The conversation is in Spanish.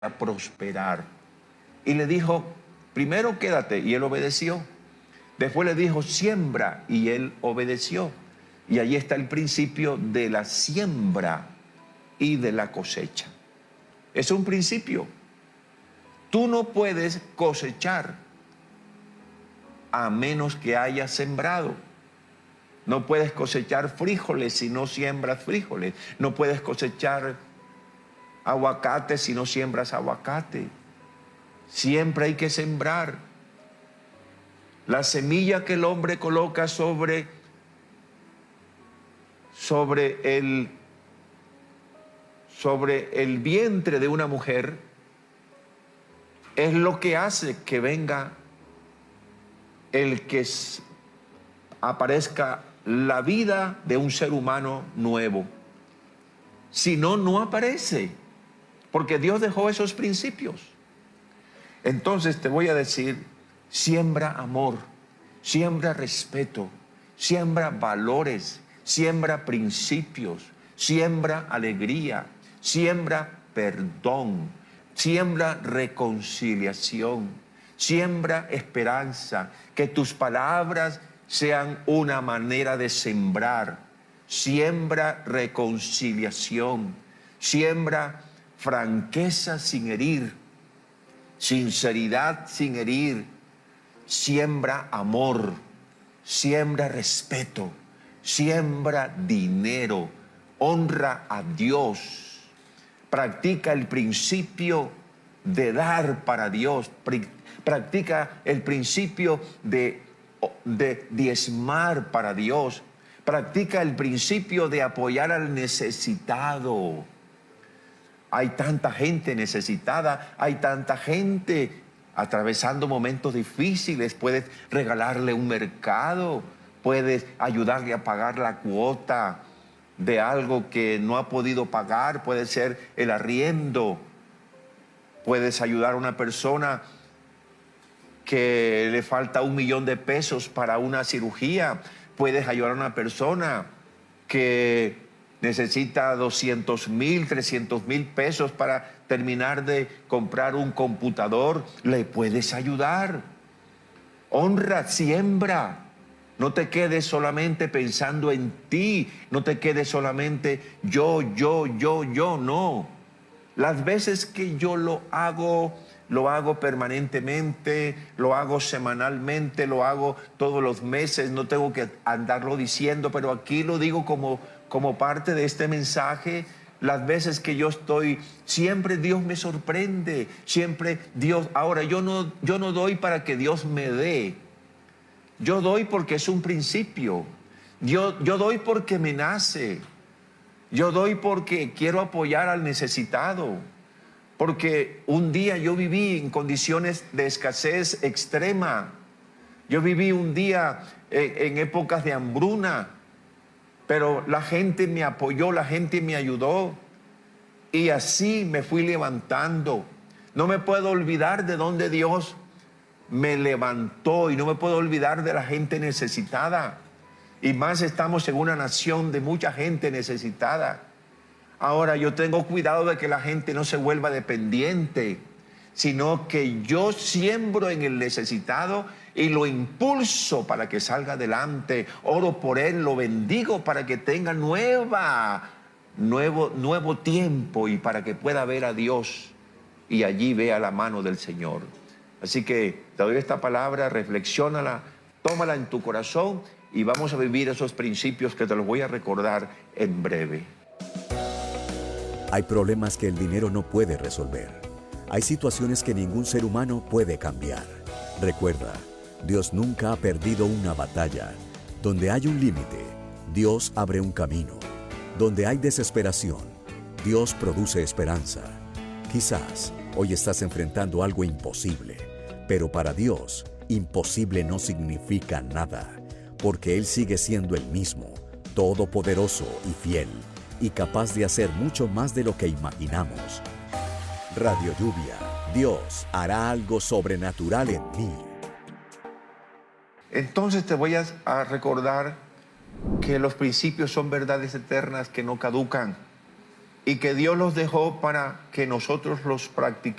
a prosperar. Y le dijo, primero quédate, y él obedeció. Después le dijo, siembra, y él obedeció. Y ahí está el principio de la siembra y de la cosecha. Es un principio. Tú no puedes cosechar a menos que hayas sembrado. No puedes cosechar frijoles si no siembras frijoles. No puedes cosechar aguacate si no siembras aguacate. Siempre hay que sembrar. La semilla que el hombre coloca sobre el vientre de una mujer es lo que hace que venga el que aparezca la vida de un ser humano nuevo. Si no, no aparece, porque Dios dejó esos principios. Entonces te voy a decir, siembra amor, siembra respeto, siembra valores, siembra principios, siembra alegría, siembra perdón, siembra reconciliación, siembra esperanza, que tus palabras sean una manera de sembrar, siembra reconciliación, siembra franqueza sin herir, sinceridad sin herir, siembra amor, siembra respeto, siembra dinero, honra a Dios, practica el principio de dar para Dios, practica el principio de diezmar para Dios, practica el principio de apoyar al necesitado. Hay tanta gente necesitada, hay tanta gente atravesando momentos difíciles. Puedes regalarle un mercado, puedes ayudarle a pagar la cuota de algo que no ha podido pagar, puede ser el arriendo. Puedes ayudar a una persona que le falta $1.000.000 para una cirugía. Puedes ayudar a una persona que necesita 200,000, 300,000 pesos para terminar de comprar un computador. Le puedes ayudar. Honra, siembra. No te quedes solamente pensando en ti. No te quedes solamente yo, no. Las veces que yo lo hago permanentemente, lo hago semanalmente, lo hago todos los meses. No tengo que andarlo diciendo, pero aquí lo digo como parte de este mensaje. Las veces que yo estoy, siempre Dios me sorprende, siempre Dios. Ahora, yo no doy para que Dios me dé. Yo doy porque es un principio. Yo doy porque me nace. Yo doy porque quiero apoyar al necesitado. Porque un día yo viví en condiciones de escasez extrema. Yo viví un día en épocas de hambruna. Pero la gente me apoyó, la gente me ayudó. Y así me fui levantando. No me puedo olvidar de donde Dios me levantó. Y no me puedo olvidar de la gente necesitada. Y más estamos en una nación de mucha gente necesitada. Ahora yo tengo cuidado de que la gente no se vuelva dependiente, sino que yo siembro en el necesitado y lo impulso para que salga adelante. Oro por él, lo bendigo para que tenga nuevo tiempo y para que pueda ver a Dios y allí vea la mano del Señor. Así que te doy esta palabra, reflexiónala, tómala en tu corazón y vamos a vivir esos principios que te los voy a recordar en breve. Hay problemas que el dinero no puede resolver. Hay situaciones que ningún ser humano puede cambiar. Recuerda, Dios nunca ha perdido una batalla. Donde hay un límite, Dios abre un camino. Donde hay desesperación, Dios produce esperanza. Quizás hoy estás enfrentando algo imposible, pero para Dios, imposible no significa nada, porque Él sigue siendo el mismo, todopoderoso y fiel, y capaz de hacer mucho más de lo que imaginamos. Radio Lluvia, Dios hará algo sobrenatural en mí. Entonces te voy a recordar que los principios son verdades eternas que no caducan. y que Dios los dejó para que nosotros los practiquemos.